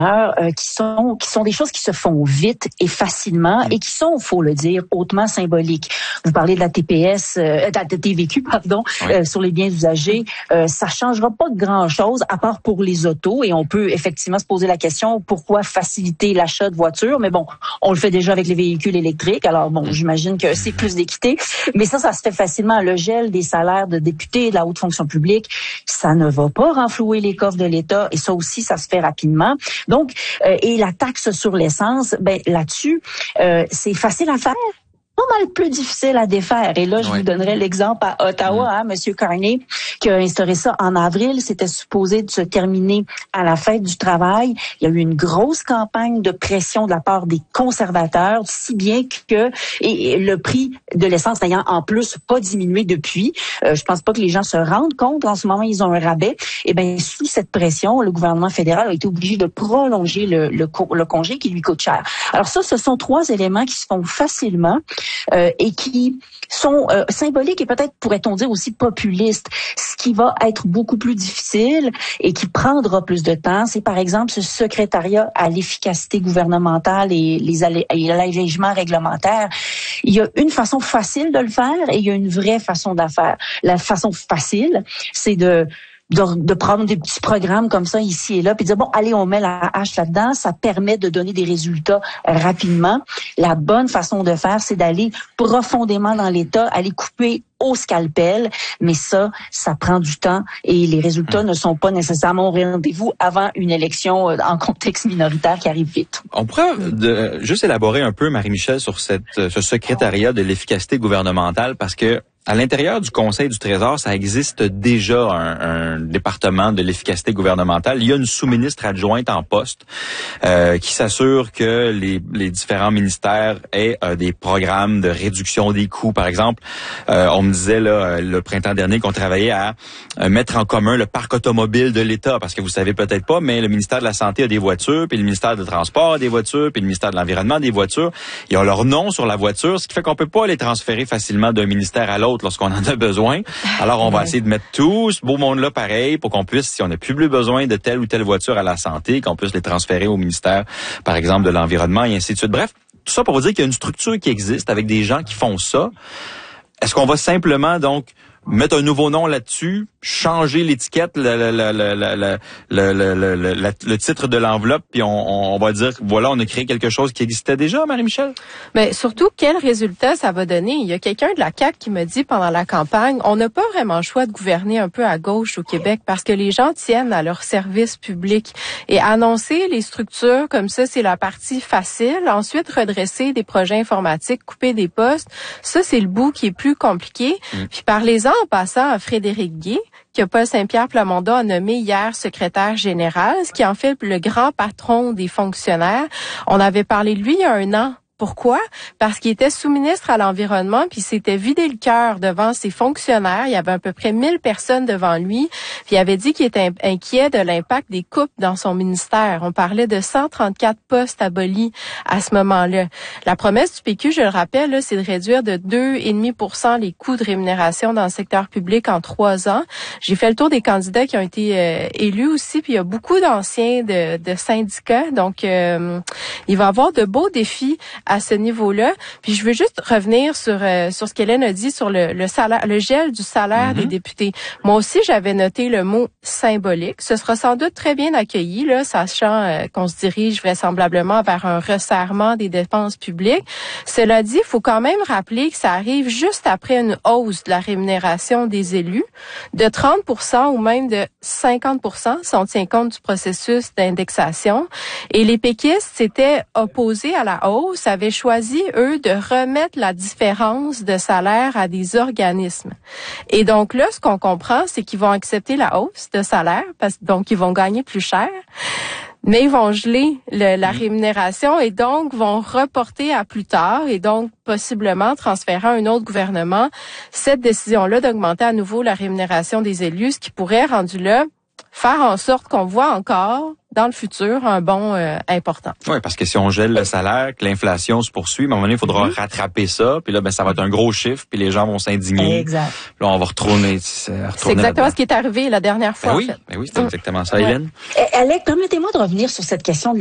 qui sont des choses qui se font vite et facilement et qui sont, faut le dire, hautement symboliques. Vous parlez de la TPS, de TVQ, pardon, oui. Sur les biens usagés. Ça changera pas de grand-chose à part pour les autos, et on peut effectivement se poser la question pourquoi faciliter l'achat de voitures, mais bon, on le fait déjà avec les véhicules électriques. Alors bon, j'imagine que c'est plus d'équité, mais ça se fait facilement. Le gel des salaires de députés de la haute fonction publique, ça ne va pas renflouer les coffres de l'État, et ça aussi, ça se fait rapidement. Donc, et la taxe sur l'essence, là-dessus, c'est facile à faire. Pas mal plus difficile à défaire. Et là, je vous donnerai l'exemple à Ottawa, Monsieur Carney, qui a instauré ça en avril. C'était supposé de se terminer à la fête du travail. Il y a eu une grosse campagne de pression de la part des conservateurs, si bien que et le prix de l'essence n'ayant en plus pas diminué depuis. Je pense pas que les gens se rendent compte. En ce moment, ils ont un rabais. Et bien, sous cette pression, le gouvernement fédéral a été obligé de prolonger le congé qui lui coûte cher. Alors ça, ce sont trois éléments qui se font facilement. Et qui sont symboliques et peut-être, pourrait-on dire, aussi populistes. Ce qui va être beaucoup plus difficile et qui prendra plus de temps, c'est par exemple ce secrétariat à l'efficacité gouvernementale et l'allègement réglementaire. Il y a une façon facile de le faire et il y a une vraie façon de le faire. La façon facile, c'est de prendre des petits programmes comme ça ici et là, puis de dire, bon, allez, on met la hache là-dedans, ça permet de donner des résultats rapidement. La bonne façon de faire, c'est d'aller profondément dans l'État, aller couper au scalpel, mais ça prend du temps et les résultats ne sont pas nécessairement au rendez-vous avant une élection en contexte minoritaire qui arrive vite. On pourrait juste élaborer un peu, Marie-Michel, sur ce secrétariat de l'efficacité gouvernementale, parce que à l'intérieur du Conseil du Trésor, ça existe déjà un département de l'efficacité gouvernementale. Il y a une sous-ministre adjointe en poste qui s'assure que les différents ministères aient des programmes de réduction des coûts. Par exemple, on me disait là, le printemps dernier qu'on travaillait à mettre en commun le parc automobile de l'État, parce que vous savez peut-être pas, mais le ministère de la Santé a des voitures, puis le ministère des Transports a des voitures, puis le ministère de l'Environnement a des voitures. Ils ont leur nom sur la voiture, ce qui fait qu'on peut pas les transférer facilement d'un ministère à l'autre lorsqu'on en a besoin. Alors, on va essayer de mettre tout ce beau monde-là pareil pour qu'on puisse, si on n'a plus besoin de telle ou telle voiture à la santé, qu'on puisse les transférer au ministère, par exemple, de l'Environnement et ainsi de suite. Bref, tout ça pour vous dire qu'il y a une structure qui existe avec des gens qui font ça. Est-ce qu'on va simplement, donc, mettre un nouveau nom là-dessus, changer l'étiquette, le titre de l'enveloppe, puis on va dire, voilà, on a créé quelque chose qui existait déjà, Marie-Michel? Mais surtout, quel résultat ça va donner? Il y a quelqu'un de la CAQ qui me dit pendant la campagne, on n'a pas vraiment le choix de gouverner un peu à gauche au Québec parce que les gens tiennent à leur service public. Et annoncer les structures comme ça, c'est la partie facile. Ensuite, redresser des projets informatiques, couper des postes, ça, c'est le bout qui est plus compliqué. Puis parlez-en en passant à Frédéric Guay, que Paul Saint-Pierre Plamondon a nommé hier secrétaire général, ce qui en fait le grand patron des fonctionnaires. On avait parlé de lui il y a 1 an. Pourquoi? Parce qu'il était sous-ministre à l'Environnement, puis il s'était vidé le cœur devant ses fonctionnaires. Il y avait à peu près 1000 personnes devant lui, puis il avait dit qu'il était inquiet de l'impact des coupes dans son ministère. On parlait de 134 postes abolis à ce moment-là. La promesse du PQ, je le rappelle, là, c'est de réduire de 2,5% les coûts de rémunération dans le secteur public en 3 ans. J'ai fait le tour des candidats qui ont été élus aussi, puis il y a beaucoup d'anciens de syndicats, donc il va y avoir de beaux défis à ce niveau-là. Puis je veux juste revenir sur ce qu'Hélène a dit sur le salaire, le gel du salaire des députés. Moi aussi, j'avais noté le mot symbolique. Ce sera sans doute très bien accueilli, là, sachant qu'on se dirige vraisemblablement vers un resserrement des dépenses publiques. Cela dit, il faut quand même rappeler que ça arrive juste après une hausse de la rémunération des élus de 30% ou même de 50% si on tient compte du processus d'indexation. Et les péquistes s'étaient opposés à la hausse, avaient choisi, eux, de remettre la différence de salaire à des organismes. Et donc là, ce qu'on comprend, c'est qu'ils vont accepter la hausse de salaire, donc ils vont gagner plus cher, mais ils vont geler la rémunération et donc vont reporter à plus tard et donc possiblement transférer à un autre gouvernement cette décision-là d'augmenter à nouveau la rémunération des élus, ce qui pourrait, rendu là, faire en sorte qu'on voit encore dans le futur un bond important. Oui, parce que si on gèle le salaire, que l'inflation se poursuit, à un moment donné, il faudra rattraper ça. Puis là, ça va être un gros chiffre, puis les gens vont s'indigner. Exact. Là, on va retourner. C'est exactement ce qui est arrivé la dernière fois. Oui, c'est exactement ça, Hélène. Alex, permettez-moi de revenir sur cette question de